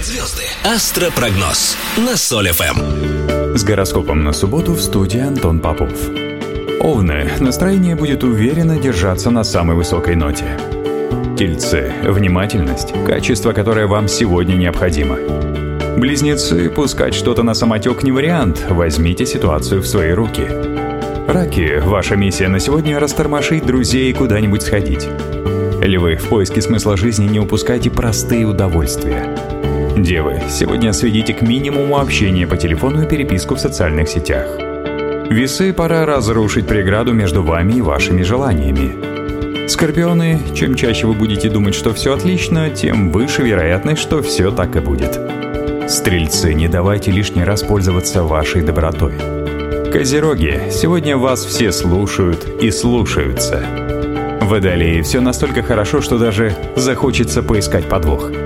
Звезды. Астропрогноз на Соль ФМ. С гороскопом на субботу в студии Антон Попов. Овны. Настроение будет уверенно держаться на самой высокой ноте. Тельцы. Внимательность. Качество, которое вам сегодня необходимо. Близнецы. Пускать что-то на самотек не вариант. Возьмите ситуацию в свои руки. Раки. Ваша миссия на сегодня — растормошить друзей и куда-нибудь сходить. Львы. В поиске смысла жизни не упускайте простые удовольствия. Девы. Сегодня сведите к минимуму общение по телефону и переписку в социальных сетях. Весы. Пора разрушить преграду между вами и вашими желаниями. Скорпионы. Чем чаще вы будете думать, что все отлично, тем выше вероятность, что все так и будет. Стрельцы. Не давайте лишний раз пользоваться вашей добротой. Козероги. Сегодня вас все слушают и слушаются. Водолеи. Все настолько хорошо, что даже захочется поискать подвох.